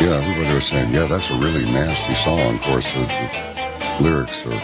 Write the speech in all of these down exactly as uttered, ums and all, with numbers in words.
Yeah, everybody was saying, yeah, that's a really nasty song. Of course, the, the lyrics are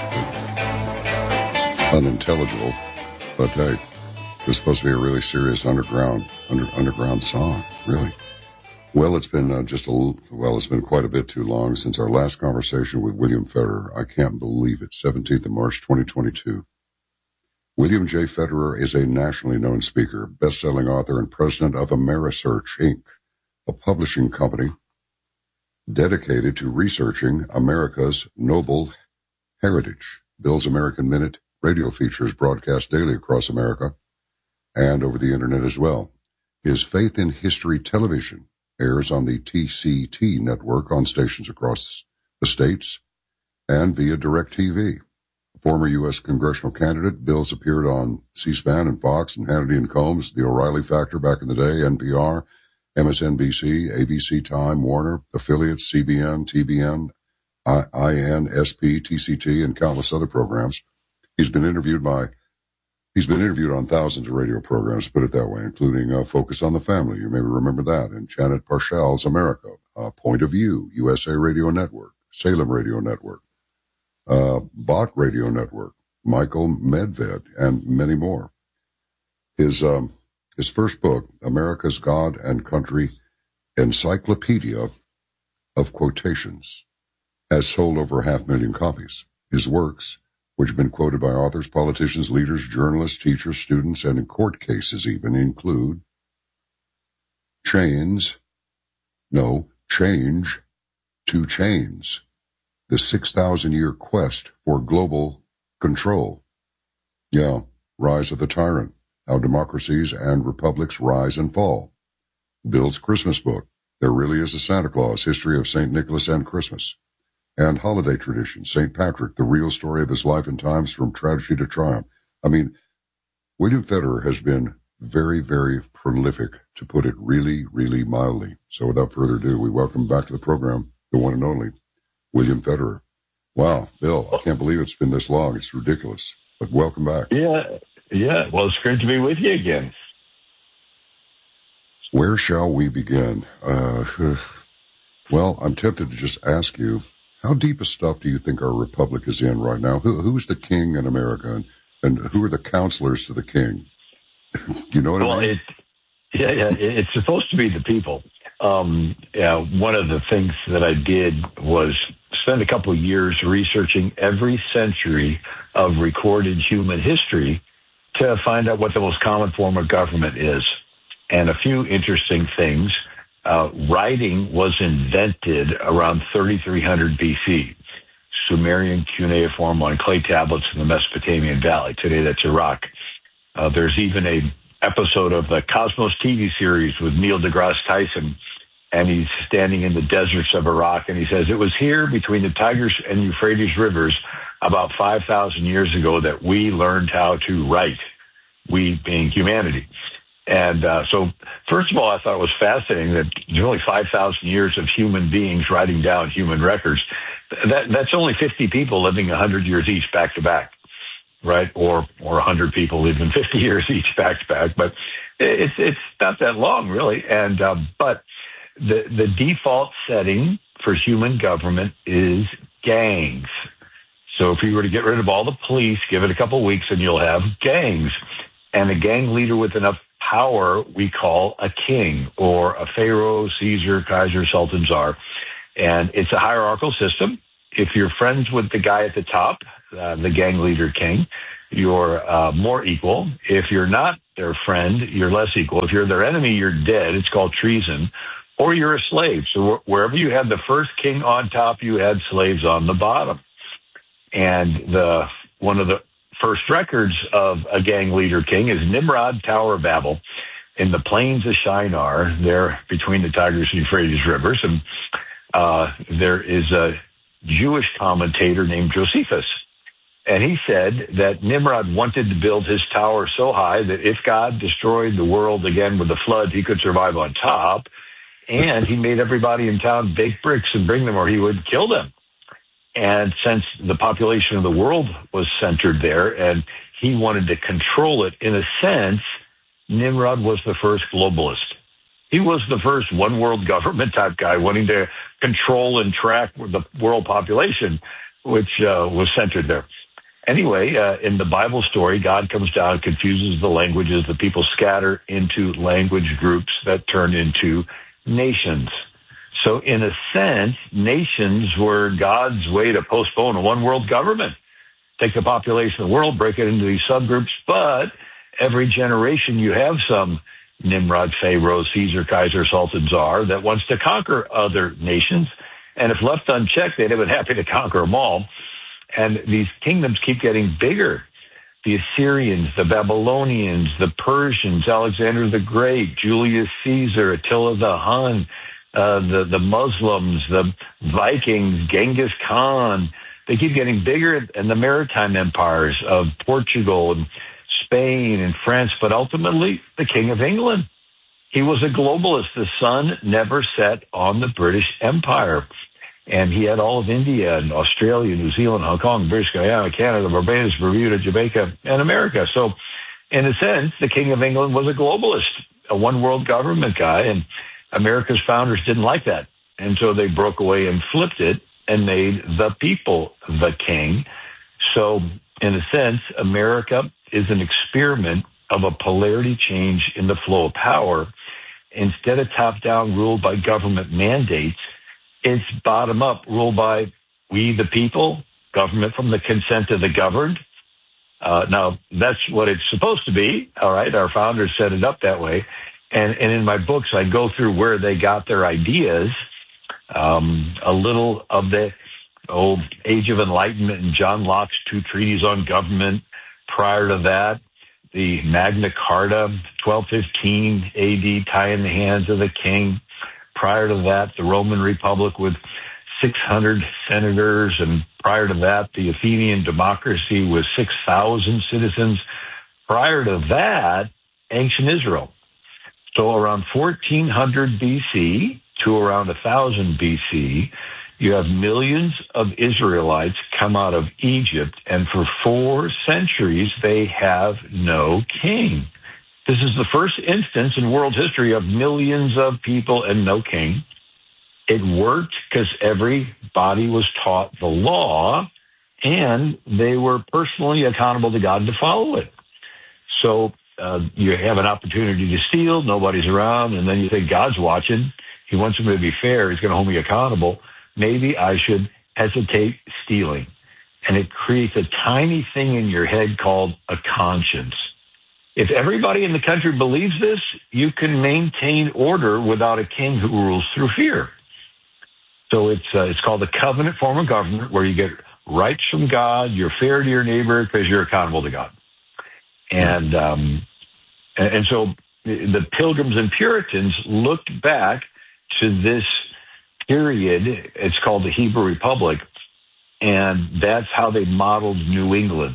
unintelligible, but hey, it's supposed to be a really serious underground under, underground song, really. Well, it's been uh, just a well, it's been quite a bit too long since our last conversation with William Federer. I can't believe it. seventeenth of March, twenty twenty-two. William J. Federer is a nationally known speaker, best-selling author, and president of Amerisearch, Incorporated, a publishing company dedicated to researching America's noble heritage. Bill's American Minute radio features broadcast daily across America and over the internet as well. His Faith in History television airs on the T C T network on stations across the states and via DirecTV. Former U S congressional candidate, Bill's appeared on C-SPAN and Fox and Hannity and Combs, The O'Reilly Factor back in the day, N P R, M S N B C, A B C, Time, Warner, affiliates, C B N, T B N, I N, S P, T C T, and countless other programs. He's been interviewed by, he's been interviewed on thousands of radio programs, put it that way, including uh, Focus on the Family. You may remember that. And Janet Parshall's America, uh, Point of View, U S A Radio Network, Salem Radio Network, uh, Bach Radio Network, Michael Medved, and many more. His, um, his first book, America's God and Country, Encyclopedia of Quotations, has sold over half a million copies. His works, which have been quoted by authors, politicians, leaders, journalists, teachers, students, and in court cases even, include Chains, no, Change to Chains, the six thousand year quest for global control. Yeah, Rise of the Tyrant, How Democracies and Republics Rise and Fall. Bill's Christmas book, There Really Is a Santa Claus, History of Saint Nicholas and Christmas. And holiday tradition, Saint Patrick, the real story of his life and times from tragedy to triumph. I mean, William Federer has been very, very prolific, to put it really, really mildly. So without further ado, we welcome back to the program the one and only William Federer. Wow, Bill, I can't believe it's been this long. It's ridiculous. But welcome back. Yeah, yeah. Well, it's great to be with you again. Where shall we begin? Uh, well, I'm tempted to just ask you, how deep a stuff do you think our republic is in right now? Who, who's the king in America, and, and who are the counselors to the king? You know what well, I mean? It, yeah, yeah. It's supposed to be the people. Um, yeah, one of the things that I did was spend a couple of years researching every century of recorded human history to find out what the most common form of government is. And a few interesting things. Uh, writing was invented around thirty-three hundred B C. Sumerian cuneiform on clay tablets in the Mesopotamian Valley. Today, that's Iraq. Uh, there's even a episode of the Cosmos T V series with Neil deGrasse Tyson, and he's standing in the deserts of Iraq, and he says, it was here between the Tigris and Euphrates rivers about five thousand years ago that we learned how to write, we being humanity. And uh, so, first of all, I thought it was fascinating that there's only five thousand years of human beings writing down human records. That, that's only fifty people living one hundred years each back to back, right? Or or one hundred people living fifty years each back to back. But it's it's not that long, really. And um, but the the default setting for human government is gangs. So if you were to get rid of all the police, give it a couple of weeks, and you'll have gangs. And a gang leader with enough power we call a king, or a pharaoh, Caesar, Kaiser, Sultan, Tsar. And it's a hierarchical system. If you're friends with the guy at the top, uh, the gang leader king, you're uh, more equal. If you're not their friend, you're less equal. If you're their enemy, you're dead. It's called treason. Or you're a slave. So wh- wherever you had the first king on top, you had slaves on the bottom. And the one of the first records of a gang leader king is Nimrod, Tower of Babel, in the plains of Shinar, there between the Tigris and Euphrates rivers. And uh, there is a Jewish commentator named Josephus. And he said that Nimrod wanted to build his tower so high that if God destroyed the world again with a flood, he could survive on top. And he made everybody in town bake bricks and bring them, or he would kill them. And since the population of the world was centered there and he wanted to control it, in a sense, Nimrod was the first globalist. He was the first one world government type guy wanting to control and track the world population, which uh, was centered there. Anyway, uh, in the Bible story, God comes down, confuses the languages. The people scatter into language groups that turn into nations. So in a sense, nations were God's way to postpone a one world government. Take the population of the world, break it into these subgroups, but every generation you have some Nimrod, Pharaoh, Caesar, Kaiser, Sultan, Tsar that wants to conquer other nations. And if left unchecked, they'd have been happy to conquer them all. And these kingdoms keep getting bigger. The Assyrians, the Babylonians, the Persians, Alexander the Great, Julius Caesar, Attila the Hun, uh, the, the Muslims, the Vikings, Genghis Khan. They keep getting bigger, and the maritime empires of Portugal and Spain and France, but ultimately the King of England. He was a globalist. The sun never set on the British Empire. And he had all of India and Australia, New Zealand, Hong Kong, British Guyana, Canada, Barbados, Bermuda, Jamaica, and America. So in a sense, the King of England was a globalist, a one-world government guy, and America's founders didn't like that. And so they broke away and flipped it and made the people the king. So in a sense, America is an experiment of a polarity change in the flow of power. Instead of top-down ruled by government mandates, it's bottom-up, ruled by we, the people, government from the consent of the governed. Uh, now, that's what it's supposed to be, all right? Our founders set it up that way. And, and in my books, I go through where they got their ideas, um, a little of the old Age of Enlightenment and John Locke's two treaties on government. Prior to that, the Magna Carta, twelve fifteen A D, tying the hands of the king. Prior to that, the Roman Republic with six hundred senators, and prior to that, the Athenian democracy with six thousand citizens. Prior to that, ancient Israel. So around fourteen hundred B C to around one thousand B C, you have millions of Israelites come out of Egypt, and for four centuries, they have no king. This is the first instance in world history of millions of people and no king. It worked because everybody was taught the law, and they were personally accountable to God to follow it. So uh, you have an opportunity to steal, nobody's around, and then you think God's watching. He wants me to be fair. He's going to hold me accountable. Maybe I should hesitate stealing. And it creates a tiny thing in your head called a conscience. If everybody in the country believes this, you can maintain order without a king who rules through fear. So it's uh, it's called the covenant form of government, where you get rights from God, you're fair to your neighbor because you're accountable to God. And, um, and and so the Pilgrims and Puritans looked back to this period. It's called the Hebrew Republic, and that's how they modeled New England.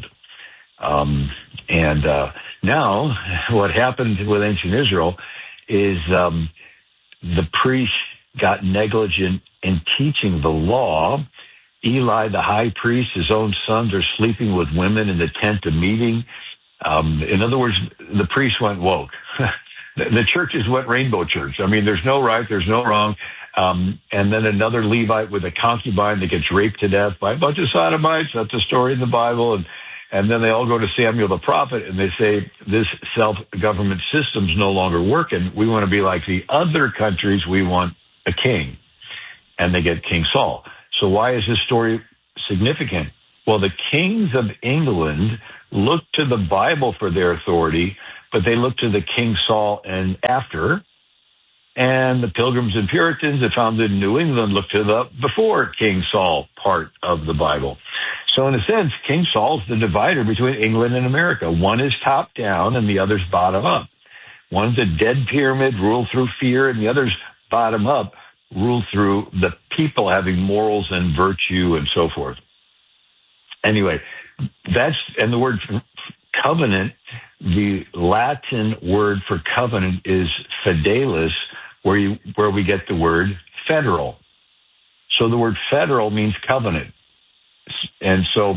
Um, and uh, now what happened with ancient Israel is um, the priests got negligent in teaching the law. Eli, the high priest, his own sons are sleeping with women in the tent of meeting. Um, in other words, the priests went woke. The churches went rainbow church. I mean, there's no right, there's no wrong. Um, and then another Levite with a concubine that gets raped to death by a bunch of sodomites. That's a story in the Bible. And, and then they all go to Samuel the prophet, and they say, this self-government system's no longer working. We want to be like the other countries. We want a king. And they get King Saul. So why is this story significant? Well, the kings of England looked to the Bible for their authority, but they looked to the King Saul and after. And the Pilgrims and Puritans that founded New England looked to the before King Saul part of the Bible. So in a sense, King Saul's the divider between England and America. One is top down and the other's bottom up. One's a dead pyramid, ruled through fear, and the other's bottom up, ruled through the people having morals and virtue and so forth. Anyway, that's, and the word covenant, the Latin word for covenant is fidelis, where you, where we get the word federal. So the word federal means covenant. And so,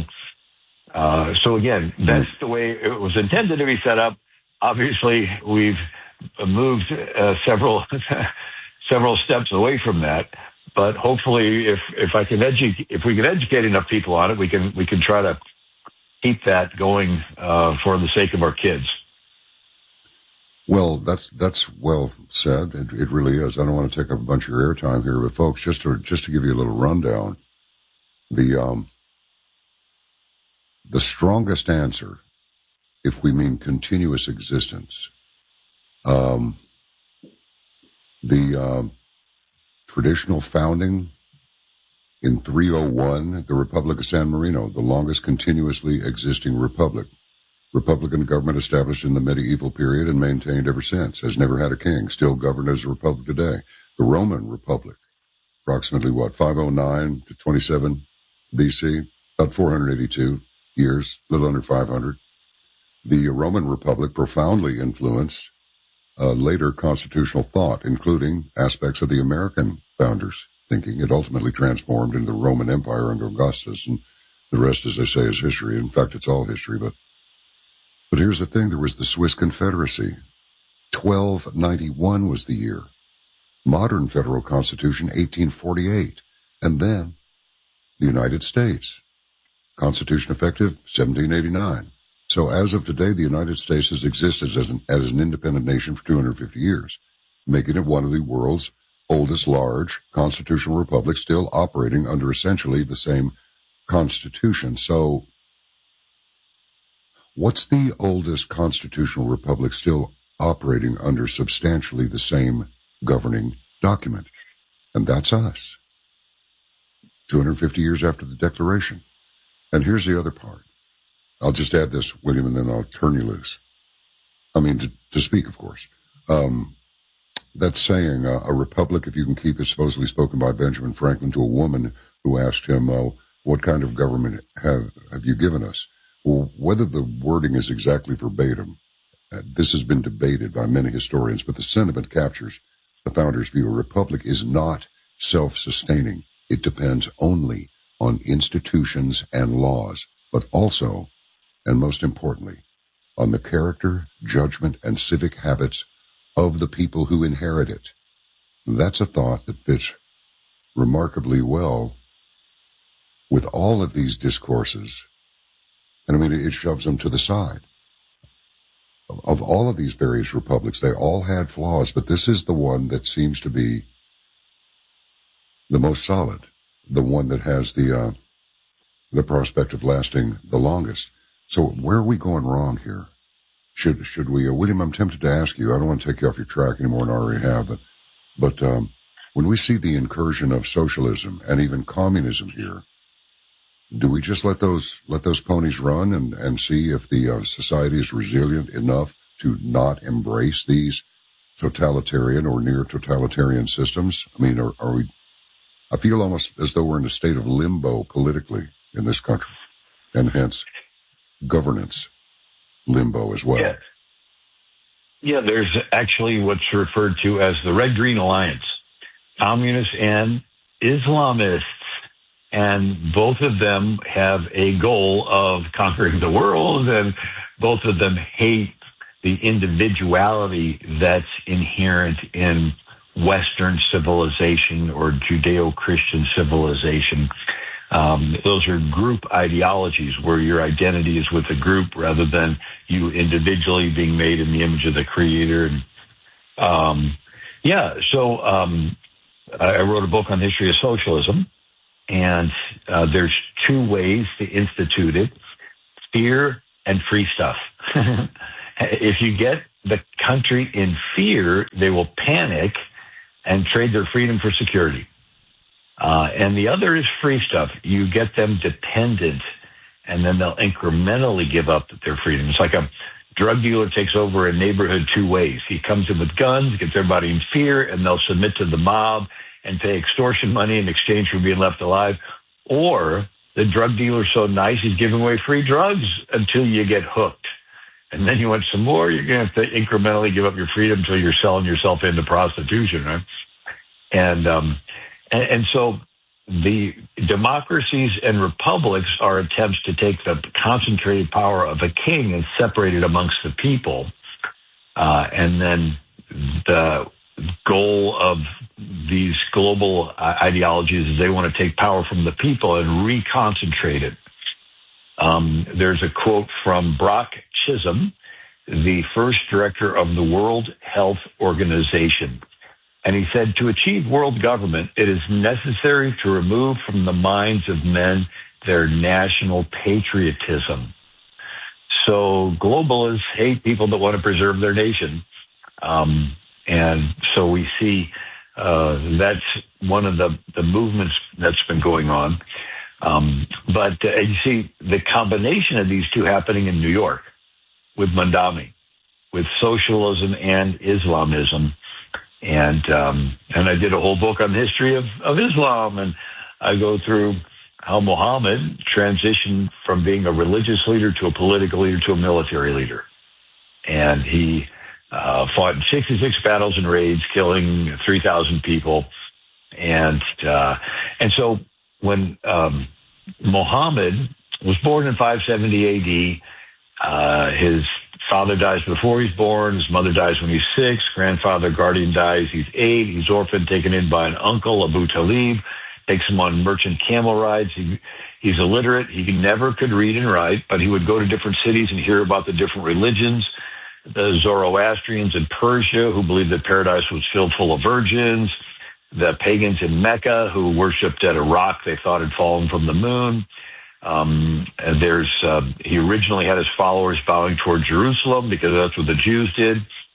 uh, so again, that's the way it was intended to be set up. Obviously, we've moved uh, several, several steps away from that. but hopefully, if if I can educate, if we can educate enough people on it, we can we can try to keep that going uh, for the sake of our kids. Well, that's that's well said. It, it really is. I don't want to take up a bunch of your airtime here, but folks, just to just to give you a little rundown, the um, the strongest answer, if we mean continuous existence, um, the um, traditional founding in three oh one, the Republic of San Marino, the longest continuously existing republic. Republican government established in the medieval period and maintained ever since, has never had a king, still governed as a republic today. The Roman Republic, approximately what, five oh nine to twenty-seven B C, about four hundred eighty-two years, a little under five hundred. The Roman Republic profoundly influenced uh, later constitutional thought, including aspects of the American founders' thinking. It ultimately transformed into the Roman Empire under Augustus, and the rest, as I say, is history. In fact, it's all history, but But here's the thing, there was the Swiss Confederacy. twelve ninety-one was the year. Modern federal constitution, eighteen forty-eight. And then the United States. Constitution effective, seventeen eighty-nine. So as of today, the United States has existed as an, as an independent nation for two hundred fifty years, making it one of the world's oldest large constitutional republics, still operating under essentially the same constitution. So what's the oldest constitutional republic still operating under substantially the same governing document? And that's us. two hundred fifty years after the Declaration. And here's the other part. I'll just add this, William, and then I'll turn you loose. I mean, to, to speak, of course. Um, that saying, uh, a republic, if you can keep it, supposedly spoken by Benjamin Franklin to a woman who asked him, uh, what kind of government have, have you given us? Well, whether the wording is exactly verbatim, uh, this has been debated by many historians, but the sentiment captures the founders' view. A republic is not self-sustaining. It depends only on institutions and laws, but also, and most importantly, on the character, judgment, and civic habits of the people who inherit it. That's a thought that fits remarkably well with all of these discourses. And I mean, it shoves them to the side. Of, of all of these various republics, they all had flaws, but this is the one that seems to be the most solid, the one that has the uh, the prospect of lasting the longest. So where are we going wrong here? Should should we, uh, William, I'm tempted to ask you, I don't want to take you off your track anymore than I already have, but, but um, when we see the incursion of socialism and even communism here, do we just let those let those ponies run and, and see if the uh, society is resilient enough to not embrace these totalitarian or near totalitarian systems? I mean, are, are we? I feel almost as though we're in a state of limbo politically in this country, and hence governance limbo as well. Yeah, yeah there's actually what's referred to as the Red-Green Alliance, communists and Islamists. And both of them have a goal of conquering the world, and both of them hate the individuality that's inherent in Western civilization or Judeo-Christian civilization. Um, those are group ideologies where your identity is with a group rather than you individually being made in the image of the Creator. And, um, yeah, so um, I wrote a book on the history of socialism. And uh, there's two ways to institute it, fear and free stuff. If you get the country in fear, they will panic and trade their freedom for security. Uh, and the other is free stuff. You get them dependent, and then they'll incrementally give up their freedom. It's like a drug dealer takes over a neighborhood two ways. He comes in with guns, gets everybody in fear, and they'll submit to the mob and pay extortion money in exchange for being left alive. Or the drug dealer's so nice, he's giving away free drugs until you get hooked. And then you want some more, you're going to have to incrementally give up your freedom until you're selling yourself into prostitution, right? And, um, and, and so the democracies and republics are attempts to take the concentrated power of a king and separate it amongst the people. Uh, and then the goal of these global uh, ideologies is they want to take power from the people and reconcentrate it. Um, there's a quote from Brock Chisholm, the first director of the World Health Organization. And he said, to achieve world government, it is necessary to remove from the minds of men their national patriotism. So globalists hate people that want to preserve their nation. Um, and so we see uh, that's one of the, the movements that's been going on. Um, but uh, you see the combination of these two happening in New York with Mamdani, with socialism and Islamism. And um, and I did a whole book on the history of, of Islam, and I go through how Muhammad transitioned from being a religious leader to a political leader to a military leader. And he uh, fought in sixty-six battles and raids, killing three thousand people. And uh, and so when um, Muhammad was born in five seventy A D, uh, his father dies before he's born. His mother dies when he's six. Grandfather guardian dies. He's eight. He's orphaned, taken in by an uncle, Abu Talib. Takes him on merchant camel rides. He, he's illiterate. He never could read and write, but he would go to different cities and hear about the different religions. The Zoroastrians in Persia, who believed that paradise was filled full of virgins. The pagans in Mecca, who worshipped at a rock they thought had fallen from the moon. Um, and there's, uh, he originally had his followers bowing toward Jerusalem because that's what the Jews did.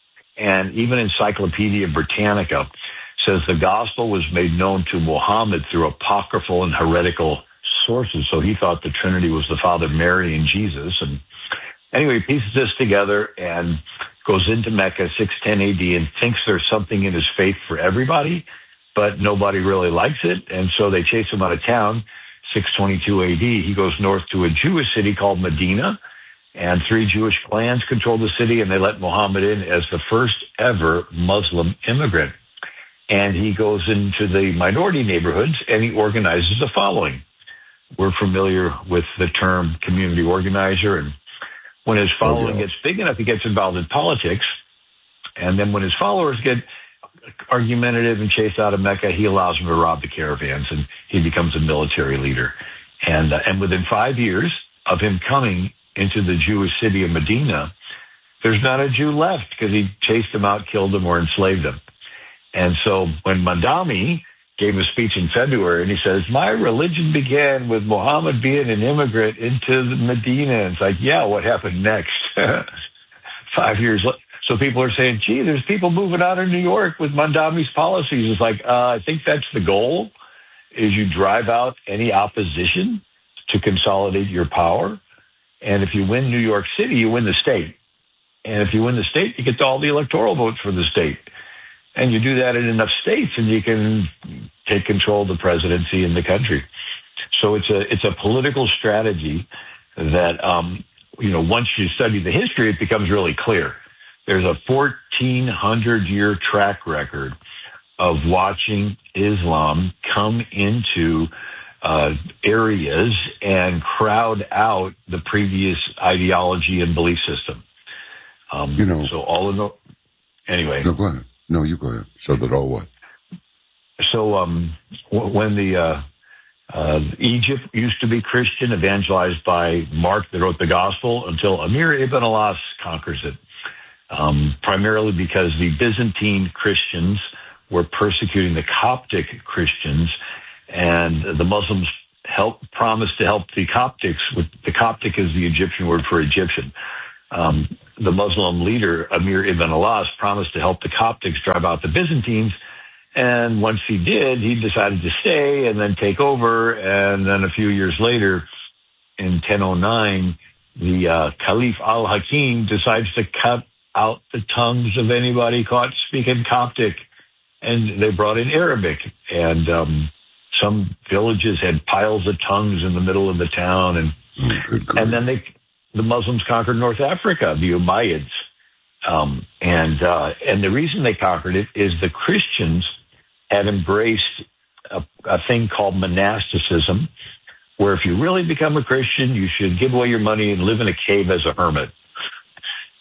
And even Encyclopedia Britannica says the gospel was made known to Muhammad through apocryphal and heretical sources. So he thought the Trinity was the Father, Mary, and Jesus. And anyway, he pieces this together and goes into Mecca, six ten A D, and thinks there's something in his faith for everybody, but nobody really likes it. And so they chase him out of town. six twenty-two A D, he goes north to a Jewish city called Medina, and three Jewish clans control the city, and they let Muhammad in as the first ever Muslim immigrant. And he goes into the minority neighborhoods, and he organizes the following. We're familiar with the term community organizer, and when his following oh, yeah. gets big enough, he gets involved in politics, and then when his followers get argumentative and chased out of Mecca, he allows them to rob the caravans, and he becomes a military leader. And uh, and within five years of him coming into the Jewish city of Medina, there's not a Jew left because he chased them out, killed them, or enslaved them. And so when Mamdani gave a speech in February, and he says, my religion began with Muhammad being an immigrant into Medina. And it's like, yeah, what happened next? Five years later. So people are saying, gee, there's people moving out of New York with Mamdani's policies. It's like, uh, I think that's the goal, is you drive out any opposition to consolidate your power. And if you win New York City, you win the state. And if you win the state, you get all the electoral votes for the state. And you do that in enough states, and you can take control of the presidency in the country. So it's a it's a political strategy that, um, you know, once you study the history, it becomes really clear. There's a fourteen hundred year track record of watching Islam come into uh, areas and crowd out the previous ideology and belief system. Um, you know, so all in all, anyway. No, go ahead. No, you go ahead. So that all what? So um, w- when the uh, uh, Egypt used to be Christian, evangelized by Mark that wrote the gospel, until Amir ibn al-As conquers it. Um, primarily because the Byzantine Christians were persecuting the Coptic Christians, and the Muslims helped, promised to help the Coptics. With, the Coptic is the Egyptian word for Egyptian. Um, the Muslim leader, Amir ibn al-As, promised to help the Coptics drive out the Byzantines, and once he did, he decided to stay and then take over, and then a few years later, in ten oh nine, the uh, Caliph al-Hakim decides to cut out the tongues of anybody caught speaking Coptic, and they brought in Arabic. And um, some villages had piles of tongues in the middle of the town, and oh, and then they, the Muslims conquered North Africa, the Umayyads, um, and uh, and the reason they conquered it is the Christians had embraced a, a thing called monasticism, where if you really become a Christian, you should give away your money and live in a cave as a hermit.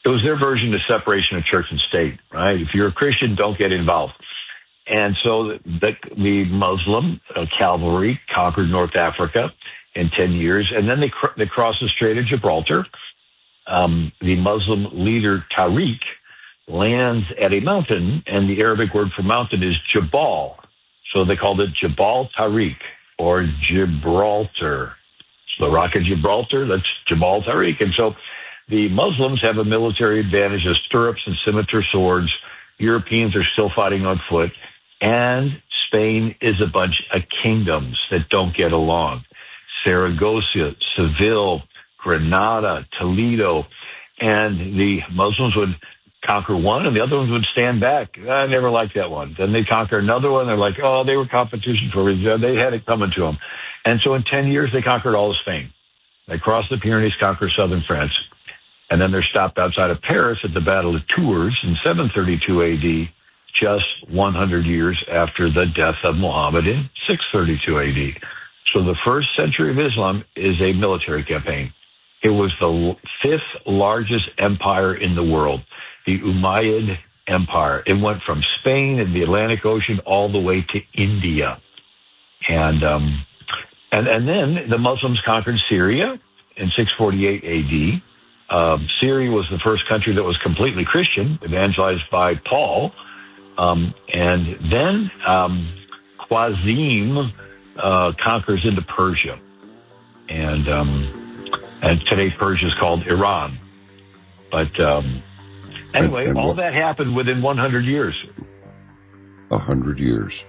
it was their version of separation of church and state, right? If you're a Christian, don't get involved. And so the, the Muslim uh, cavalry conquered North Africa in ten years, and then they, cr- they crossed the Strait of Gibraltar. Um, the Muslim leader Tariq lands at a mountain, and the Arabic word for mountain is Jabal. So they called it Jabal Tariq, or Gibraltar. So the Rock of Gibraltar, that's Jabal Tariq. And so the Muslims have a military advantage of stirrups and scimitar swords. Europeans are still fighting on foot. And Spain is a bunch of kingdoms that don't get along. Saragossa, Seville, Granada, Toledo. And the Muslims would conquer one, and the other ones would stand back. I never liked that one. Then they conquer another one. They're like, oh, they were competition for it. They had it coming to them. And so in ten years, they conquered all of Spain. They crossed the Pyrenees, conquered southern France. And then they're stopped outside of Paris at the Battle of Tours in seven thirty-two A D, just one hundred years after the death of Muhammad in six thirty-two A D. So the first century of Islam is a military campaign. It was the fifth largest empire in the world, the Umayyad Empire. It went from Spain and the Atlantic Ocean all the way to India. And um, and, and then the Muslims conquered Syria in six forty-eight A D. Um, Syria was the first country that was completely Christian, evangelized by Paul. Um, and then um, Khwarizm uh, conquers into Persia. And um, and today Persia is called Iran. But um, anyway, and, and all what, that happened within one hundred years. A hundred years.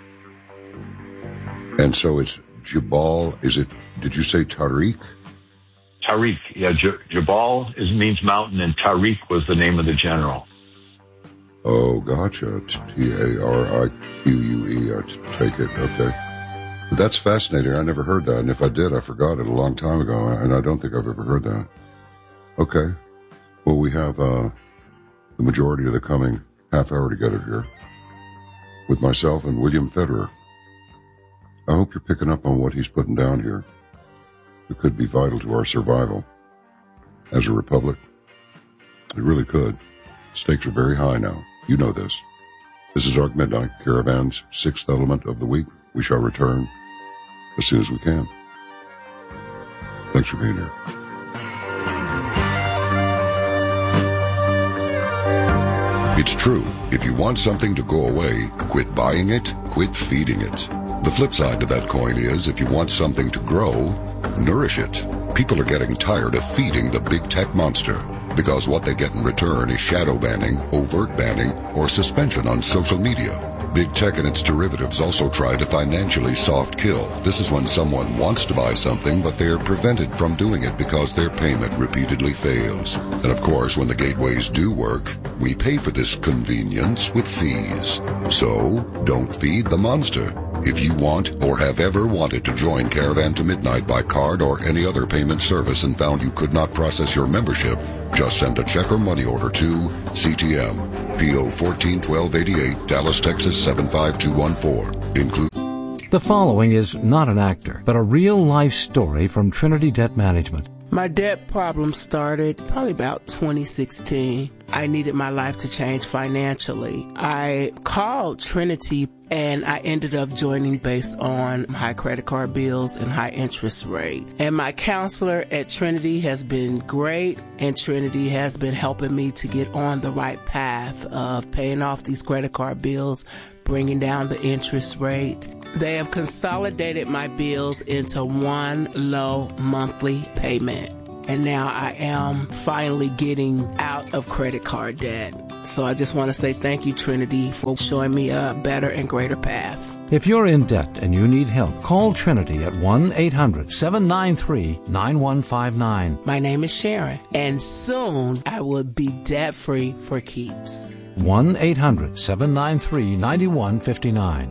And so it's Jabal, is it, did you say Tariq? Tariq, yeah, J- Jabal is, means mountain, and Tariq was the name of the general. Oh, gotcha. T A R I Q U E, I take it, okay. But that's fascinating. I never heard that, and if I did, I forgot it a long time ago, and I don't think I've ever heard that. Okay. Well, we have uh, the majority of the coming half hour together here with myself and William Federer. I hope you're picking up on what he's putting down here. It could be vital to our survival as a republic. It really could. Stakes are very high now. You know this. This is Arc Midnight, Caravan's sixth element of the week. We shall return as soon as we can. Thanks for being here. It's true. If you want something to go away, quit buying it, quit feeding it. The flip side to that coin is, if you want something to grow, nourish it. People are getting tired of feeding the big tech monster, because what they get in return is shadow banning, overt banning, or suspension on social media. Big tech and its derivatives also try to financially soft kill. This is when someone wants to buy something, but they are prevented from doing it because their payment repeatedly fails. And of course, when the gateways do work, we pay for this convenience with fees. So, don't feed the monster. If you want or have ever wanted to join Caravan to Midnight by card or any other payment service and found you could not process your membership, just send a check or money order to C T M, P O fourteen twelve eighty-eight, Dallas, Texas seven five two one four. Include. The following is not an actor, but a real-life story from Trinity Debt Management. My debt problem started probably about twenty sixteen. I needed my life to change financially. I called Trinity and I ended up joining based on high credit card bills and high interest rate. And my counselor at Trinity has been great, and Trinity has been helping me to get on the right path of paying off these credit card bills, bringing down the interest rate. They have consolidated my bills into one low monthly payment. And now I am finally getting out of credit card debt. So I just want to say thank you, Trinity, for showing me a better and greater path. If you're in debt and you need help, call Trinity at one eight hundred seven nine three nine one five nine. My name is Sharon, and soon I will be debt-free for keeps. one eight hundred seven nine three nine one five nine.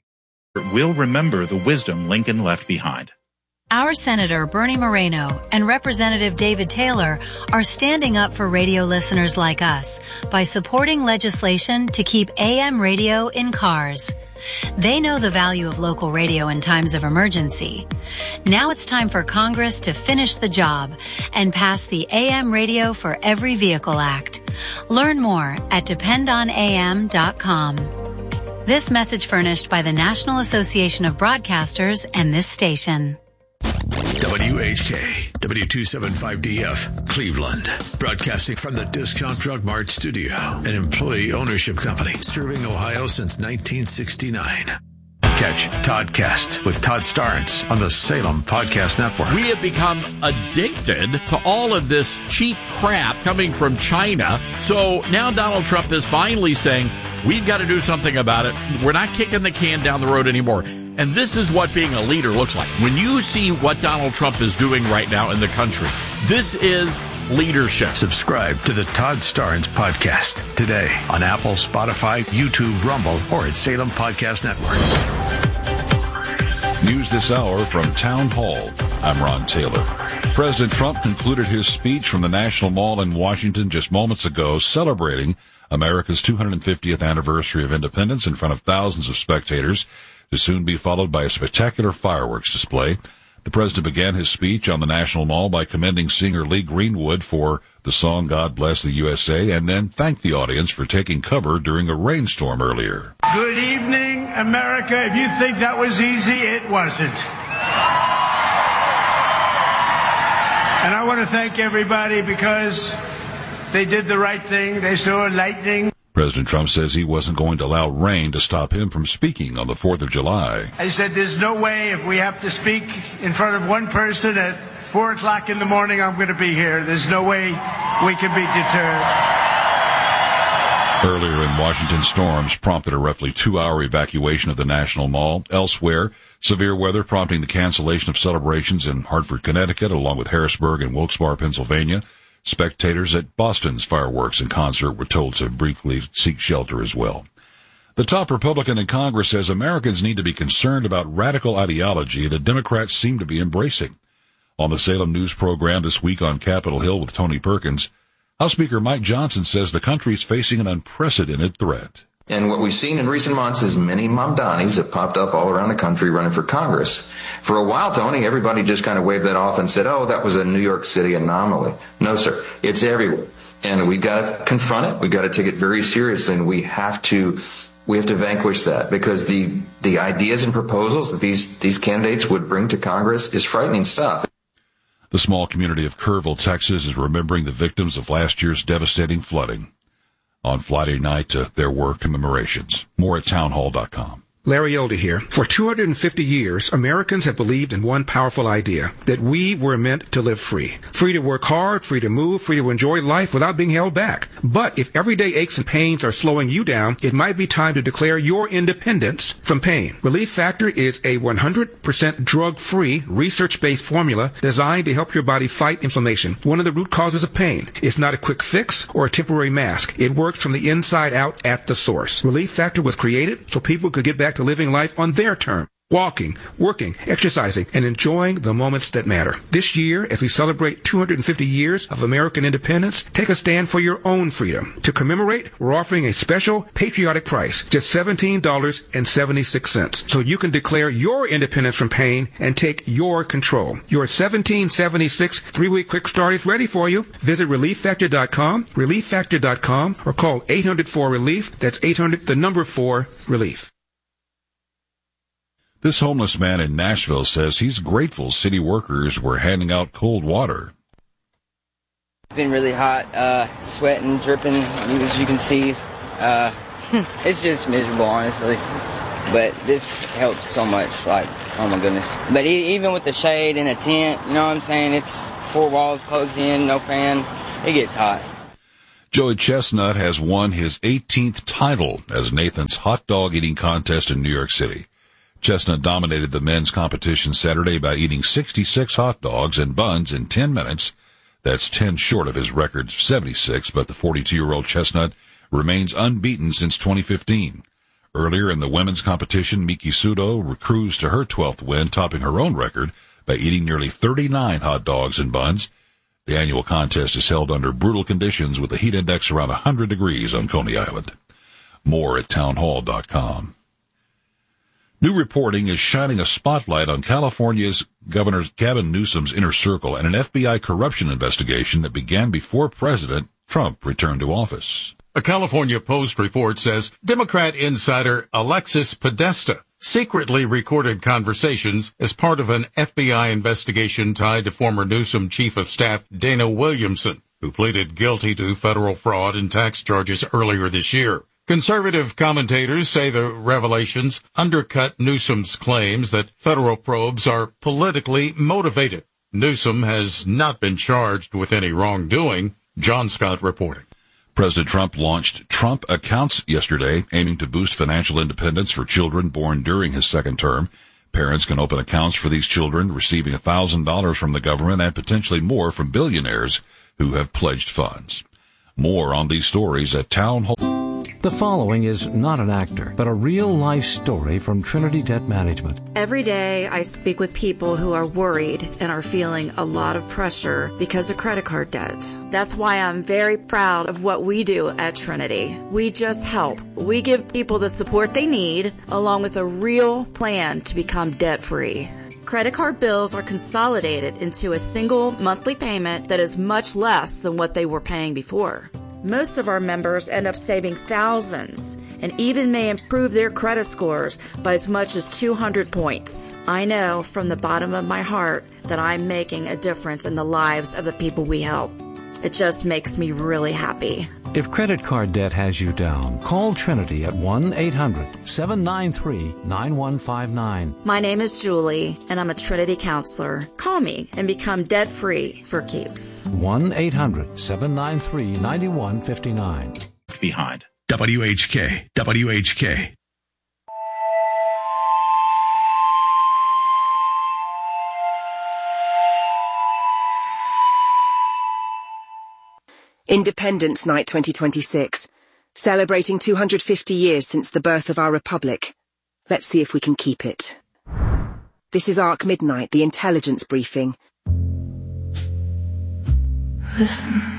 We'll remember the wisdom Lincoln left behind. Our Senator Bernie Moreno and Representative David Taylor are standing up for radio listeners like us by supporting legislation to keep A M radio in cars. They know the value of local radio in times of emergency. Now it's time for Congress to finish the job and pass the A M Radio for Every Vehicle Act. Learn more at depend on A M dot com. This message furnished by the National Association of Broadcasters and this station. W H K, W two seventy-five D F, Cleveland. Broadcasting from the Discount Drug Mart studio, an employee ownership company serving Ohio since nineteen sixty-nine. Catch Toddcast with Todd Starnes on the Salem Podcast Network. We have become addicted to all of this cheap crap coming from China. So now Donald Trump is finally saying, we've got to do something about it. We're not kicking the can down the road anymore. And this is what being a leader looks like. When you see what Donald Trump is doing right now in the country, this is leadership. Subscribe to the Todd Starnes Podcast today on Apple, Spotify, YouTube, Rumble, or at Salem Podcast Network. News this hour from Town Hall. I'm Ron Taylor. President Trump concluded his speech from the National Mall in Washington just moments ago, celebrating America's two hundred fiftieth anniversary of independence in front of thousands of spectators, to soon be followed by a spectacular fireworks display. The president began his speech on the National Mall by commending singer Lee Greenwood for the song God Bless the U S A, and then thanked the audience for taking cover during a rainstorm earlier. Good evening, America. If you think that was easy, it wasn't. And I want to thank everybody because they did the right thing. They saw lightning. President Trump says he wasn't going to allow rain to stop him from speaking on the fourth of July. I said there's no way if we have to speak in front of one person at four o'clock in the morning, I'm going to be here. There's no way we can be deterred. Earlier in Washington, storms prompted a roughly two-hour evacuation of the National Mall. Elsewhere, severe weather prompting the cancellation of celebrations in Hartford, Connecticut, along with Harrisburg and Wilkes-Barre, Pennsylvania. Spectators at Boston's fireworks and concert were told to briefly seek shelter as well. The top Republican in Congress says Americans need to be concerned about radical ideology that Democrats seem to be embracing. On the Salem News program this week on Capitol Hill with Tony Perkins, House Speaker Mike Johnson says the country is facing an unprecedented threat. And what we've seen in recent months is many Mamdanis have popped up all around the country running for Congress. For a while, Tony, everybody just kind of waved that off and said, oh, that was a New York City anomaly. No, sir. It's everywhere. And we've got to confront it. We've got to take it very seriously. And we have to we have to vanquish that, because the the ideas and proposals that these, these candidates would bring to Congress is frightening stuff. The small community of Kerrville, Texas, is remembering the victims of last year's devastating flooding. On Friday night, uh, there were commemorations. More at townhall dot com. Larry Elder here. For two hundred fifty years, Americans have believed in one powerful idea, that we were meant to live free. Free to work hard, free to move, free to enjoy life without being held back. But if everyday aches and pains are slowing you down, it might be time to declare your independence from pain. Relief Factor is a one hundred percent drug-free, research-based formula designed to help your body fight inflammation, one of the root causes of pain. It's not a quick fix or a temporary mask. It works from the inside out at the source. Relief Factor was created so people could get back to living life on their terms. Walking, working, exercising, and enjoying the moments that matter. This year, as we celebrate two hundred fifty years of American independence, take a stand for your own freedom. To commemorate, we're offering a special patriotic price, just seventeen dollars and seventy-six cents, so you can declare your independence from pain and take your control. Your seventeen seventy-six three-week quick start is ready for you. Visit relief factor dot com, relief factor dot com, or call eight hundred four relief. That's eight hundred, the number four, relief. This homeless man in Nashville says he's grateful city workers were handing out cold water. It's been really hot, uh, sweating, dripping, as you can see. Uh, it's just miserable, honestly. But this helps so much, like, oh my goodness. But e- even with the shade and a tent, you know what I'm saying? It's four walls closed in, no fan. It gets hot. Joey Chestnut has won his eighteenth title as Nathan's hot dog eating contest in New York City. Chestnut dominated the men's competition Saturday by eating sixty-six hot dogs and buns in ten minutes. That's ten short of his record of seventy-six, but the forty-two-year-old Chestnut remains unbeaten since twenty fifteen. Earlier in the women's competition, Miki Sudo cruised to her twelfth win, topping her own record by eating nearly thirty-nine hot dogs and buns. The annual contest is held under brutal conditions with a heat index around one hundred degrees on Coney Island. More at townhall dot com. New reporting is shining a spotlight on California's Governor Gavin Newsom's inner circle and an F B I corruption investigation that began before President Trump returned to office. A California Post report says Democrat insider Alexis Podesta secretly recorded conversations as part of an F B I investigation tied to former Newsom Chief of Staff Dana Williamson, who pleaded guilty to federal fraud and tax charges earlier this year. Conservative commentators say the revelations undercut Newsom's claims that federal probes are politically motivated. Newsom has not been charged with any wrongdoing. John Scott reporting. President Trump launched Trump Accounts yesterday, aiming to boost financial independence for children born during his second term. Parents can open accounts for these children, receiving one thousand dollars from the government and potentially more from billionaires who have pledged funds. More on these stories at Town Hall. The following is not an actor, but a real-life story from Trinity Debt Management. Every day I speak with people who are worried and are feeling a lot of pressure because of credit card debt. That's why I'm very proud of what we do at Trinity. We just help. We give people the support they need, along with a real plan to become debt-free. Credit card bills are consolidated into a single monthly payment that is much less than what they were paying before. Most of our members end up saving thousands and even may improve their credit scores by as much as two hundred points. I know from the bottom of my heart that I'm making a difference in the lives of the people we help. It just makes me really happy. If credit card debt has you down, call Trinity at one eight hundred seven nine three nine one five nine. My name is Julie, and I'm a Trinity counselor. Call me and become debt-free for keeps. one eight hundred seven nine three nine one five nine. Behind. W H K, W H K. Independence Night twenty twenty-six, celebrating two hundred fifty years since the birth of our republic. Let's see if we can keep it. This is Arc Midnight, the intelligence briefing. Listen.